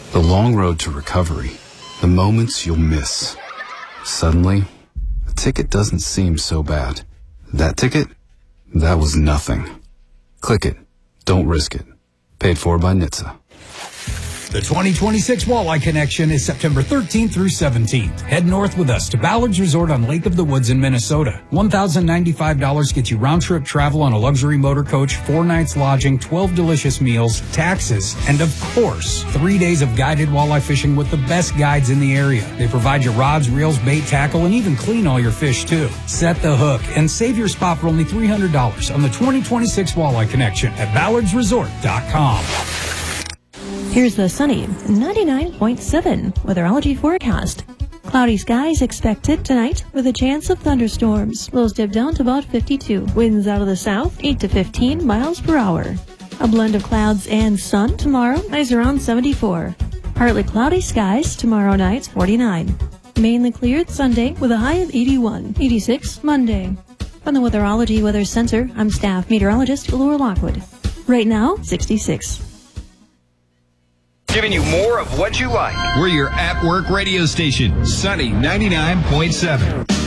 The long road to recovery. The moments you'll miss. Suddenly, a ticket doesn't seem so bad. That ticket? That was nothing. Click it. Don't risk it. Paid for by NHTSA. The 2026 Walleye Connection is September 13th through 17th. Head north with us to Ballard's Resort on Lake of the Woods in Minnesota. $1,095 gets you round-trip travel on a luxury motor coach, 4 nights lodging, 12 delicious meals, taxes, and of course, 3 days of guided walleye fishing with the best guides in the area. They provide you rods, reels, bait, tackle, and even clean all your fish too. Set the hook and save your spot for only $300 on the 2026 Walleye Connection at ballardsresort.com. Here's the sunny 99.7 weatherology forecast. Cloudy skies expected tonight with a chance of thunderstorms. Lows dip down to about 52. Winds out of the south 8 to 15 miles per hour. A blend of clouds and sun tomorrow, highs around 74. Partly cloudy skies tomorrow night, 49. Mainly cleared Sunday with a high of 81. 86 Monday. From the Weatherology Weather Center, I'm staff meteorologist Laura Lockwood. Right now, 66. Giving you more of what you like. We're your at-work radio station, Sunny 99.7.